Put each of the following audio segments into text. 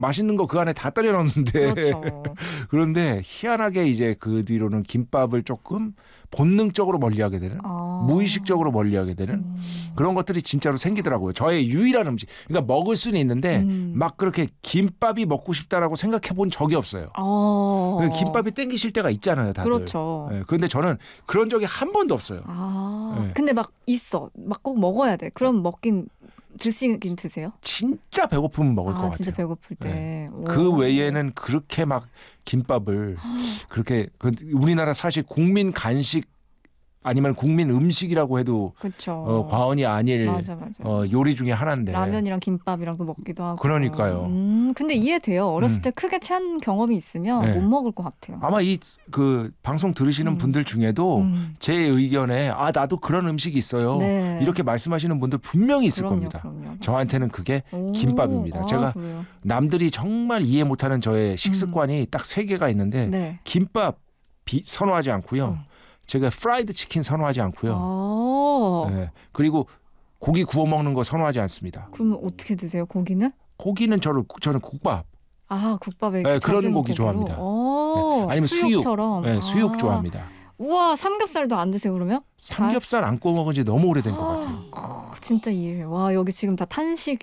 맛있는 거 그 안에 다 때려 넣는데 그렇죠. 그런데 희한하게 이제 그 뒤로는 김밥을 조금 본능적으로 멀리하게 되는 무의식적으로 멀리하게 되는 그런 것들이 진짜로 생기더라고요. 저의 유일한 음식. 그러니까 먹을 수는 있는데 막 그렇게 김밥이 먹고 싶다라고 생각해 본 적이 없어요. 김밥이 땡기실 때가 있잖아요, 다들. 그렇죠. 네, 그런데 저는 그런 적이 한 번도 없어요. 네. 근데 막 있어. 막 꼭 먹어야 돼. 그럼 드시긴 드세요? 진짜 배고프면 먹을 것 같아요. 진짜 배고플 때. 네. 그 외에는 그렇게 막 김밥을 그렇게 우리나라 사실 국민 간식 아니면 국민 음식이라고 해도 그쵸. 과언이 아닐 맞아. 요리 중에 하나인데. 라면이랑 김밥이랑도 먹기도 하고. 그러니까요. 근데 이해돼요. 어렸을 때 크게 체한 경험이 있으면 네. 못 먹을 것 같아요. 아마 그 방송 들으시는 분들 중에도 제 의견에 나도 그런 음식이 있어요. 네. 이렇게 말씀하시는 분들 분명히 있을 겁니다. 그럼요. 저한테는 그게 김밥입니다. 제가 그래요? 남들이 정말 이해 못하는 저의 식습관이 딱 3개가 있는데 네. 김밥 선호하지 않고요. 제가 프라이드 치킨 선호하지 않고요. 네. 그리고 고기 구워 먹는 거 선호하지 않습니다. 그럼 어떻게 드세요? 고기는? 고기는 저는 국밥. 국밥에 네, 그런 젖은 고기 고기로? 좋아합니다. 네. 아니면 수육처럼. 네, 수육 좋아합니다. 우와, 삼겹살도 안 드세요 그러면? 삼겹살 안 구워 먹은 지 너무 오래된 것 같아요. 진짜 이해해. 와, 여기 지금 다 탄식이.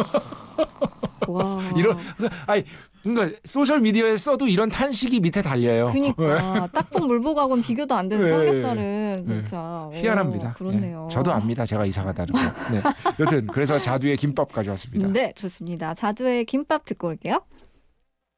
와. 그러니까 소셜 미디어에 써도 이런 탄식이 밑에 달려요. 그러니까 딱봉 물보고하고는 비교도 안 되는 삼겹살은 진짜 희한합니다. 그렇네요. 네. 저도 압니다. 제가 이사 가다는 거. 네. 여튼 그래서 자두의 김밥 가져왔습니다. 네, 좋습니다. 자두의 김밥 듣고 올게요.